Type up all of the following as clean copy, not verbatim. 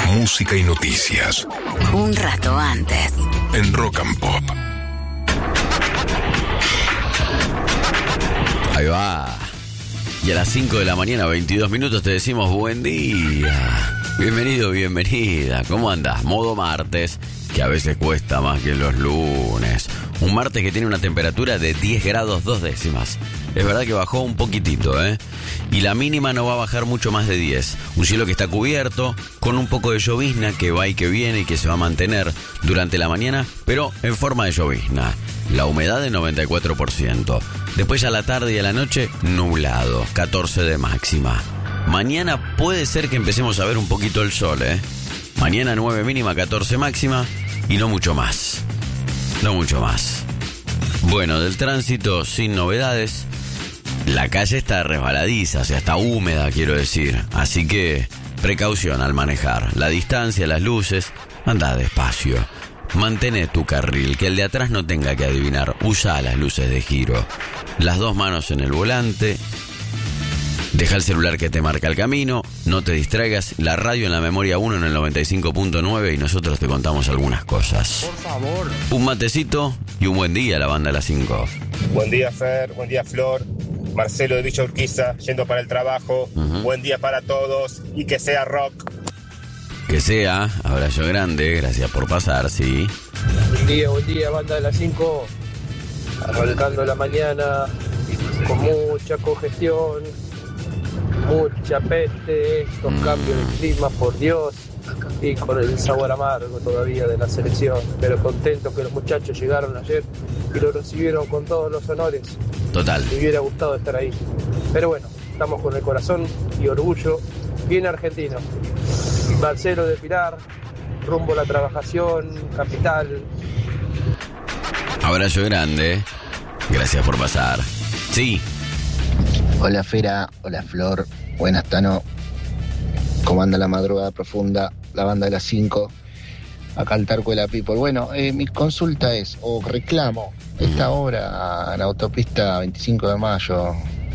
música y noticias. Un rato antes. En Rock and Pop. Ahí va. Y a las 5 de la mañana, 22 minutos, te decimos buen día. Bienvenido, bienvenida. ¿Cómo andás? Modo martes, que a veces cuesta más que los lunes. Un martes que tiene una temperatura de 10 grados 2 décimas. Es verdad que bajó un poquitito, ¿eh? Y la mínima no va a bajar mucho más de 10. Un cielo que está cubierto, con un poco de llovizna que va y que viene y que se va a mantener durante la mañana, pero en forma de llovizna. La humedad de 94%. Después a la tarde y a la noche, nublado, 14 de máxima. Mañana puede ser que empecemos a ver un poquito el sol, ¿eh? Mañana 9 mínima, 14 máxima y no mucho más. No mucho más. Bueno, del tránsito sin novedades. La calle está resbaladiza, o sea, está húmeda, quiero decir. Así que precaución al manejar. La distancia, las luces, anda despacio. Mantén tu carril, que el de atrás no tenga que adivinar. Usa las luces de giro. Las dos manos en el volante. Deja el celular que te marca el camino. No te distraigas. La radio en la memoria 1 en el 95.9 y nosotros te contamos algunas cosas. Por favor. Un matecito y un buen día, la banda de las 5. Buen día, Fer. Buen día, Flor. Marcelo de Villa Urquiza, yendo para el trabajo. Buen día para todos y que sea rock. Que sea, abrazo grande, gracias por pasar, sí. Buen día, banda de las 5. Arrancando la mañana con mucha congestión, mucha peste, estos cambios de clima, por Dios, y con el sabor amargo todavía de la selección. Pero contento que los muchachos llegaron ayer y lo recibieron con todos los honores. Total. Me hubiera gustado estar ahí. Pero bueno, estamos con el corazón y orgullo bien argentino. Marcelo de Pilar, rumbo a la trabajación, capital. Abrazo grande, gracias por pasar. Sí. Hola Fera, hola Flor, buenas Tano. ¿Cómo anda la madrugada profunda? La banda de las 5. Acá al Tarco de la People. Bueno, mi consulta es, o reclamo, esta hora en la autopista 25 de mayo,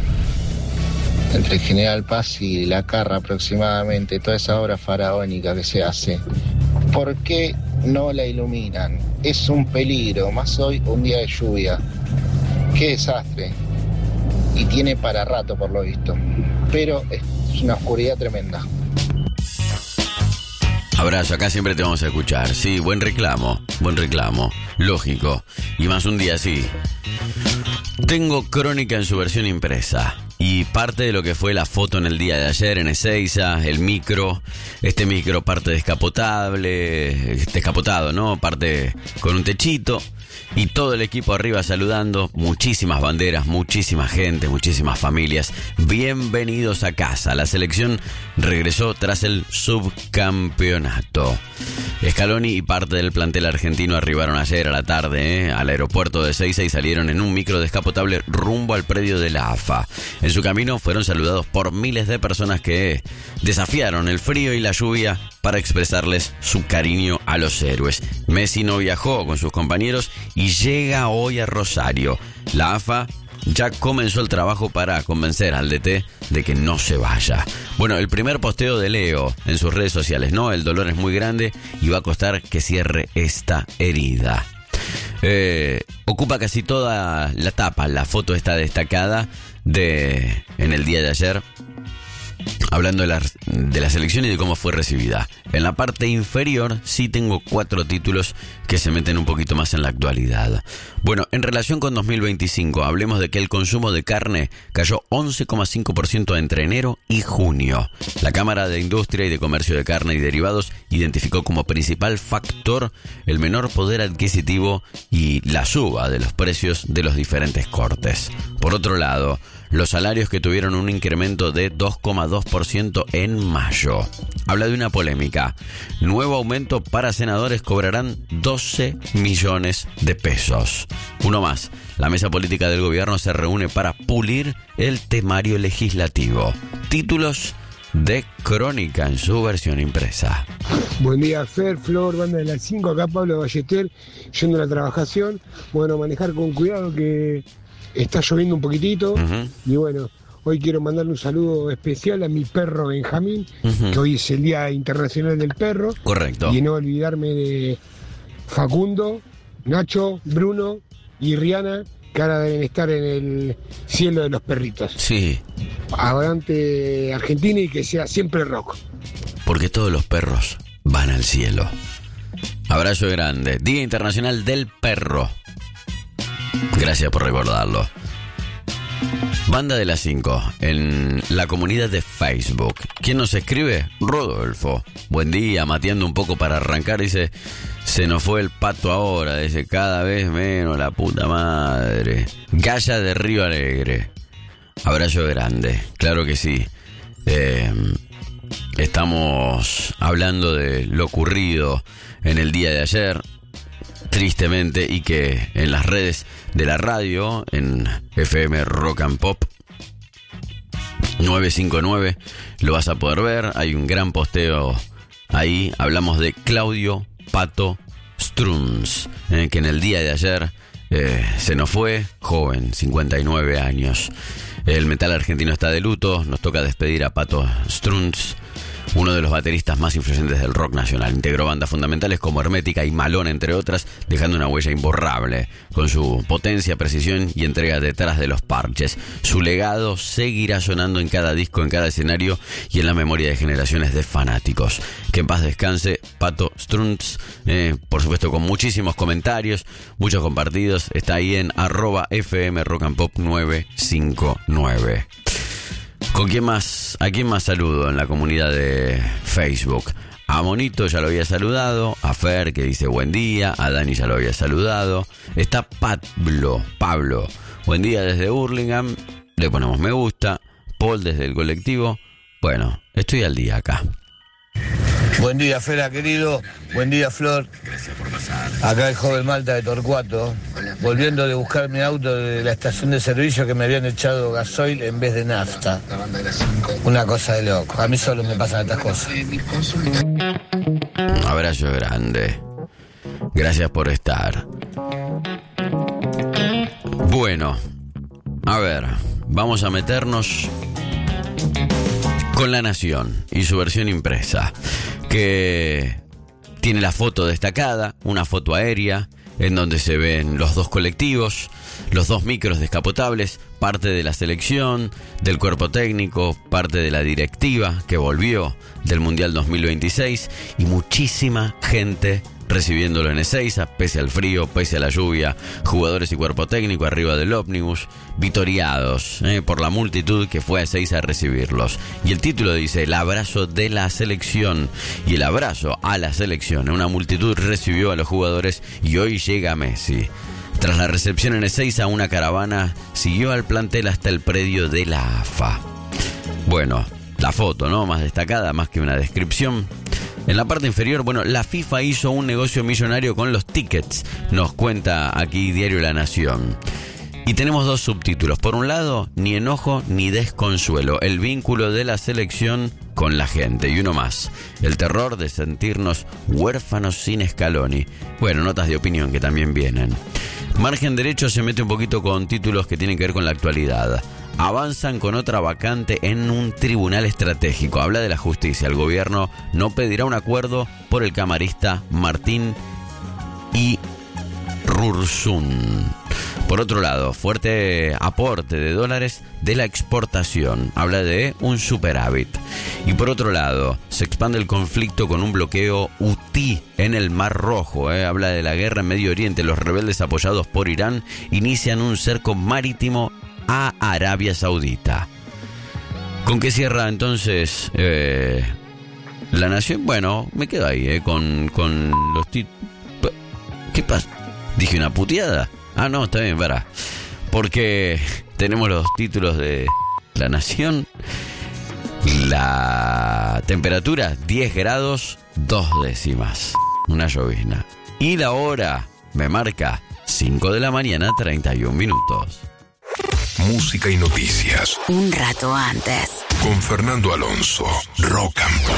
entre General Paz y La Carra aproximadamente, toda esa obra faraónica que se hace, ¿por qué no la iluminan? Es un peligro, más hoy un día de lluvia. Qué desastre. Y tiene para rato por lo visto, pero es una oscuridad tremenda. Abrazo, acá siempre te vamos a escuchar. Sí, buen reclamo, lógico. Y más un día así. Tengo Crónica en su versión impresa. Y parte de lo que fue la foto en el día de ayer en Ezeiza, el micro, este micro parte descapotado, ¿no? Parte con un techito y todo el equipo arriba saludando, muchísimas banderas, muchísima gente, muchísimas familias. Bienvenidos a casa. La selección regresó tras el subcampeonato. Scaloni y parte del plantel argentino arribaron ayer a la tarde al aeropuerto de Ezeiza y salieron en un micro descapotable rumbo al predio de la AFA. En su camino fueron saludados por miles de personas que desafiaron el frío y la lluvia para expresarles su cariño a los héroes. Messi no viajó con sus compañeros y llega hoy a Rosario. La AFA ya comenzó el trabajo para convencer al DT de que no se vaya. Bueno, el primer posteo de Leo en sus redes sociales, ¿no? El dolor es muy grande y va a costar que cierre esta herida. Ocupa casi toda la tapa. La foto está destacada en el día de ayer, hablando de la selección y de cómo fue recibida. En la parte inferior sí tengo 4 títulos que se meten un poquito más en la actualidad. Bueno, en relación con 2025, hablemos de que el consumo de carne cayó 11,5% entre enero y junio. La Cámara de Industria y de Comercio de Carne y Derivados identificó como principal factor el menor poder adquisitivo y la suba de los precios de los diferentes cortes. Por otro lado, los salarios que tuvieron un incremento de 2,2% en mayo. Habla de una polémica. Nuevo aumento para senadores, cobrarán 12 millones de pesos. Uno más. La mesa política del gobierno se reúne para pulir el temario legislativo. Títulos de Crónica en su versión impresa. Buen día, Fer, Flor, banda de las 5, acá Pablo Ballester, yendo a la trabajación. Bueno, manejar con cuidado que está lloviendo un poquitito. Y bueno, Hoy quiero mandarle un saludo especial a mi perro Benjamín, que hoy es el Día Internacional del Perro. Correcto. Y no olvidarme de Facundo, Nacho, Bruno y Rihanna, que ahora deben estar en el cielo de los perritos. Sí. Adelante Argentina y que sea siempre rock. Porque todos los perros van al cielo. Abrazo grande. Día Internacional del Perro. Gracias por recordarlo. Banda de las 5 en la comunidad de Facebook. ¿Quién nos escribe? Rodolfo. Buen día, mateando un poco para arrancar. Dice, se nos fue el pato ahora. Dice, cada vez menos, la puta madre. Galla de Río Alegre. Abrazo grande. Claro que sí. Estamos hablando de lo ocurrido en el día de ayer, tristemente, y que en las redes de la radio, en FM Rock and Pop 959, lo vas a poder ver. Hay un gran posteo ahí. Hablamos de Claudio Pato Strunz, que en el día de ayer se nos fue, joven, 59 años. El metal argentino está de luto. Nos toca despedir a Pato Strunz, uno de los bateristas más influyentes del rock nacional. Integró bandas fundamentales como Hermética y Malón, entre otras, dejando una huella imborrable con su potencia, precisión y entrega detrás de los parches. Su legado seguirá sonando en cada disco, en cada escenario y en la memoria de generaciones de fanáticos. Que en paz descanse Pato Strunz, por supuesto con muchísimos comentarios, muchos compartidos. Está ahí en @FM Rock and Pop 959. ¿Con quién más? ¿A quién más saludo en la comunidad de Facebook? A Monito ya lo había saludado, a Fer que dice buen día, a Dani ya lo había saludado. Está Pablo, buen día desde Hurlingham, le ponemos me gusta. Paul desde el colectivo, bueno, estoy al día acá. Buen día, Fera, querido. Buen día, Flor. Gracias por pasar. Acá el joven Malta de Torcuato, volviendo de buscar mi auto de la estación de servicio que me habían echado gasoil en vez de nafta. Una cosa de loco. A mí solo me pasan estas cosas. Un abrazo grande. Gracias por estar. Bueno, a ver, vamos a meternos con La Nación y su versión impresa, que tiene la foto destacada, una foto aérea, en donde se ven los dos colectivos, los dos micros descapotables, parte de la selección, del cuerpo técnico, parte de la directiva que volvió del Mundial 2026 y muchísima gente recibiéndolo en Ezeiza, pese al frío, pese a la lluvia, jugadores y cuerpo técnico arriba del ómnibus, vitoriados por la multitud que fue a Ezeiza a recibirlos. Y el título dice, el abrazo de la selección, y el abrazo a la selección. Una multitud recibió a los jugadores y hoy llega Messi. Tras la recepción en Ezeiza, una caravana siguió al plantel hasta el predio de la AFA. Bueno, la foto, ¿no? Más destacada, más que una descripción. En la parte inferior, bueno, la FIFA hizo un negocio millonario con los tickets, nos cuenta aquí Diario La Nación. Y tenemos dos subtítulos. Por un lado, ni enojo ni desconsuelo, el vínculo de la selección con la gente. Y uno más, el terror de sentirnos huérfanos sin Scaloni. Bueno, notas de opinión que también vienen. Margen Derecho se mete un poquito con títulos que tienen que ver con la actualidad. Avanzan con otra vacante en un tribunal estratégico. Habla de la justicia. El gobierno no pedirá un acuerdo por el camarista Martín y Rursun. Por otro lado, fuerte aporte de dólares de la exportación. Habla de un superávit. Y por otro lado, se expande el conflicto con un bloqueo hutí en el Mar Rojo. Habla de la guerra en Medio Oriente. Los rebeldes apoyados por Irán inician un cerco marítimo a Arabia Saudita. ¿Con qué cierra entonces La Nación? Bueno, me quedo ahí con los títulos. ¿Qué pasa? ¿Dije una puteada? Ah, no, está bien, para. Porque tenemos los títulos de La Nación. La temperatura 10 grados 2 décimas. Una llovizna. Y la hora me marca 5 de la mañana 31 minutos. Música y noticias. Un rato antes. Con Fernando Alonso. Rock and Pop.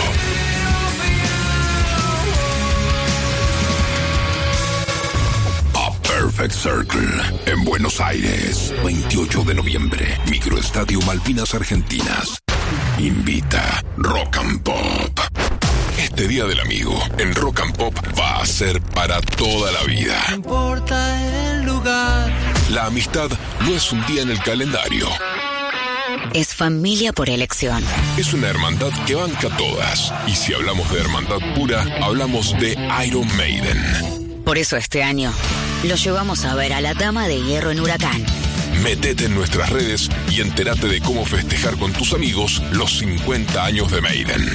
A perfect Sex Circle en Buenos Aires, 28 de noviembre, Microestadio Malvinas Argentinas. Invita Rock and Pop. Este Día del Amigo en Rock and Pop va a ser para toda la vida. No importa el lugar. La amistad no es un día en el calendario. Es familia por elección. Es una hermandad que banca todas. Y si hablamos de hermandad pura, hablamos de Iron Maiden. Por eso este año lo llevamos a ver a la Dama de Hierro en Huracán. Métete en nuestras redes y entérate de cómo festejar con tus amigos los 50 años de Maiden.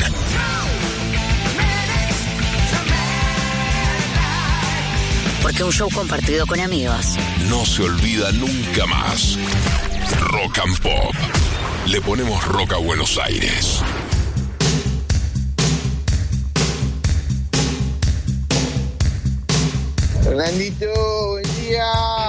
Porque un show compartido con amigos no se olvida nunca más. Rock and Pop. Le ponemos rock a Buenos Aires. Fernandito, buen día.